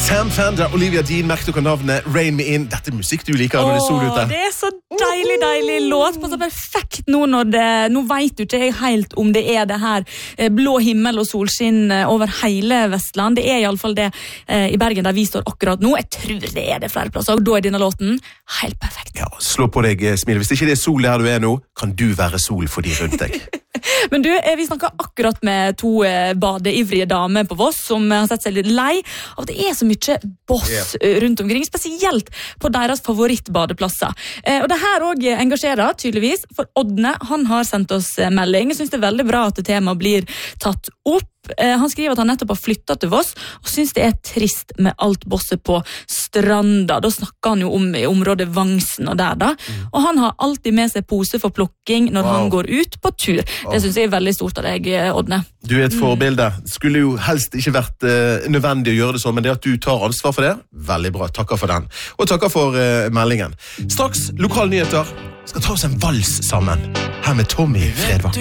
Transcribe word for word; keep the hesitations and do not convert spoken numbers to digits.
Sam Fender, Olivia Dean, merket dere navnet Rain Me In. Dette er musikk du liker når det er sol ute. Det er så deilig, deilig låt. Passer perfekt nå når det, nå vet jo ikke jeg helt om det er det her blå himmel og solskinn over hele Vestland. Det er i alle fall det eh, i Bergen der vi står akkurat nå. Jeg tror det er det flere plasser, og da er denne låten helt perfekt. Ja, slå på deg, smil. Hvis ikke det er sol her du er nå, kan du være sol for de rundt deg. Men du, vi snakket akkurat med to badeivrige damer på Voss som har sett seg litt lei av at det er så mye boss yeah. rundt omkring, spesielt på deres favorittbadeplasser. Og det her også engasjerer tydeligvis, for Ådne, han har sendt oss melding. Jeg synes det er veldig bra at temaet blir tatt opp. Han skriver at han nettopp har flyttet til Voss og synes det er trist med alt bosset på stranda. Da snakker han jo om i området Vangsen og der da. Mm. Og han har alltid med seg pose for plukking når wow. han går ut på tur. Wow. Det synes jeg er veldig stort av deg, Ådne. Du er et forbilde. Skulle jo helst ikke vært uh, nødvendig å gjøre det sånn, men det at du tar ansvar for det, veldig bra. Takker for den. Og takker for uh, meldingen. Straks lokalnyheter. Skal ta oss en vals sammen. Her med Tommy Fredvang.